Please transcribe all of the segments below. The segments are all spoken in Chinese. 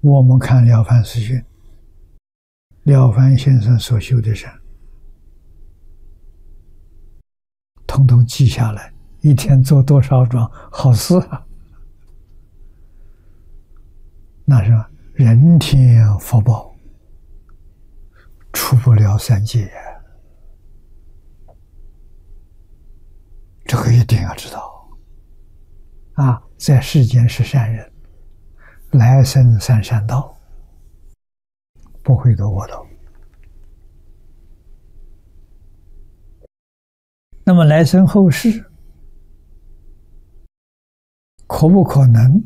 我们看了凡四训，了凡先生所修的善，统统记下来，一天做多少桩好事啊！那是人天福报，出不了三界。这个一定要知道啊！在世间是善人，来生三善道，不会得恶道。那么来生后世，可不可能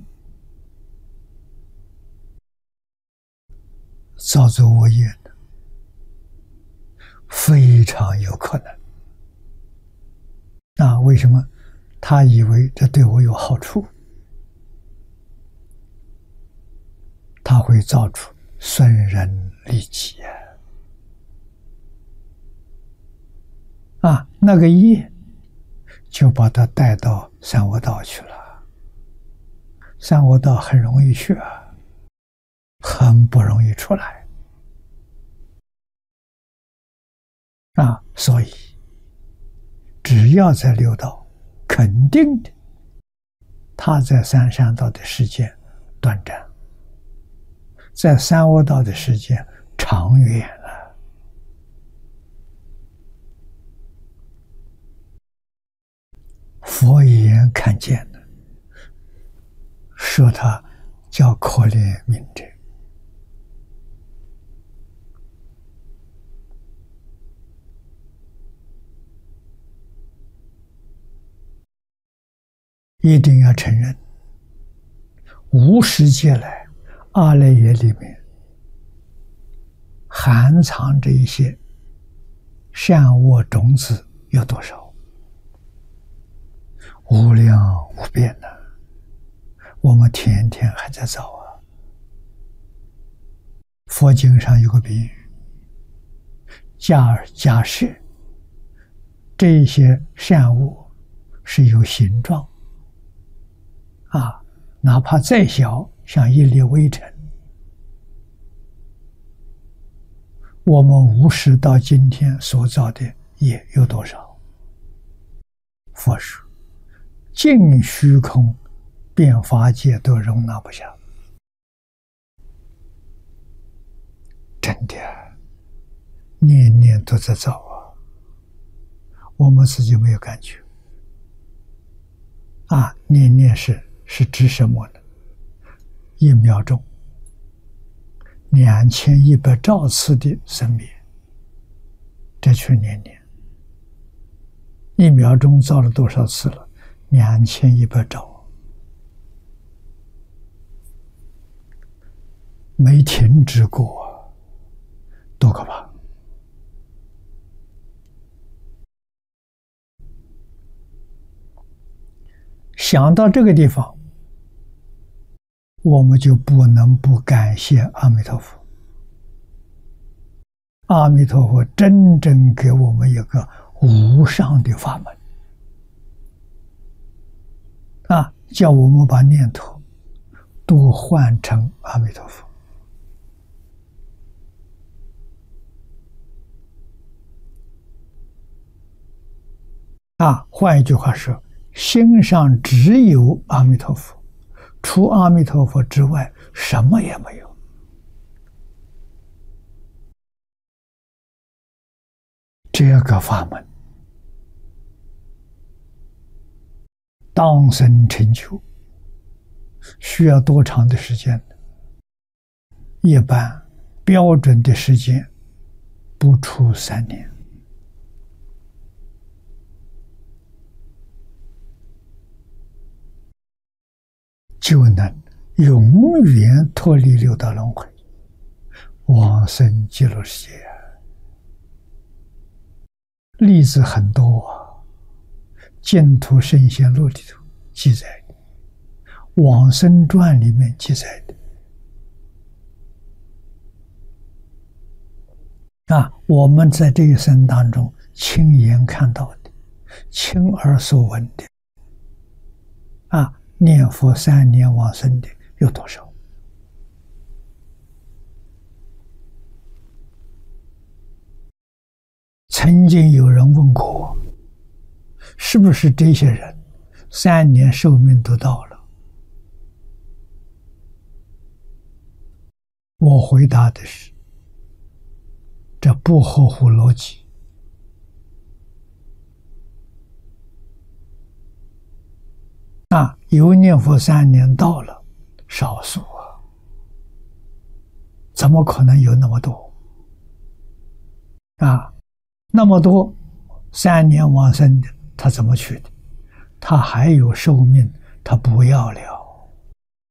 造作恶业呢？非常有可能。那为什么？他以为这对我有好处，他会造出损人利己啊！那个业就把他带到三恶道去了。三恶道很容易去啊，很不容易出来啊！所以只要在六道，肯定的，他在三善道的时间短暂，在三恶道的时间长远了。佛眼看见了，说他叫可怜悯者。一定要承认，无始劫来阿赖耶里面含藏着一些善恶种子有多少？无量无边的，我们天天还在造啊。佛经上有个比喻，假设这些善恶是有形状啊，哪怕再小，像一粒微尘，我们无始到今天所造的业有多少？佛说，尽虚空遍法界都容纳不下。真的，念念都在造啊，我们自己没有感觉啊。念念是指什么呢？1秒钟2100兆次的生灭，这去念念，1秒钟造了多少次了？2100兆，没停止过，多可怕！想到这个地方，我们就不能不感谢阿弥陀佛。阿弥陀佛真正给我们一个无上的法门啊，叫我们把念头都换成阿弥陀佛啊。换一句话说，心上只有阿弥陀佛，除阿弥陀佛之外，什么也没有。这个法门当生成就需要多长的时间呢？一般标准的时间不出3年，就能永远脱离六道轮回，往生极乐世界。例子很多啊，净土圣贤录里头记载的，往生传里面记载的啊，我们在这一生当中亲眼看到的，亲耳所闻的啊，念佛3年往生的有多少？ 曾经有人问过我，是不是这些人3年寿命都到了？我回答的是，这不合乎逻辑。有念佛3年到了，少数啊，怎么可能有那么多？那么多3年往生的，他怎么去的？他还有寿命，他不要了。